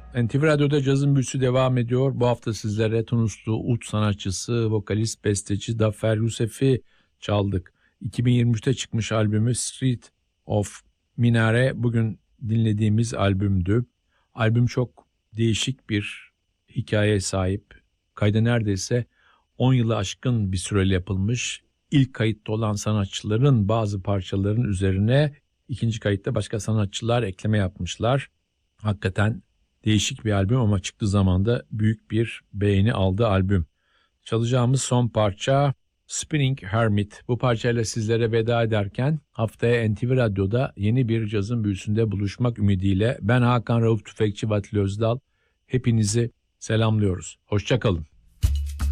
NTV Radyo'da Cazın Büyüsü devam ediyor. Bu hafta sizlere Tunuslu ud sanatçısı, vokalist, besteci Dafer Youssef'i çaldık. 2023'te çıkmış albümü Street of Minare bugün dinlediğimiz albümdü. Albüm çok değişik bir hikayeye sahip. Kayda neredeyse 10 yılı aşkın bir süreli yapılmış. İlk kayıtta olan sanatçıların bazı parçaların üzerine ikinci kayıtta başka sanatçılar ekleme yapmışlar. Hakikaten değişik bir albüm ama çıktığı zaman da büyük bir beğeni aldı albüm. Çalacağımız son parça Spinning Hermit. Bu parçayla sizlere veda ederken haftaya NTV Radyo'da yeni bir cazın büyüsünde buluşmak ümidiyle ben Hakan Rauf Tüfekçi ve Atilla Özdal hepinizi selamlıyoruz. Hoşça kalın.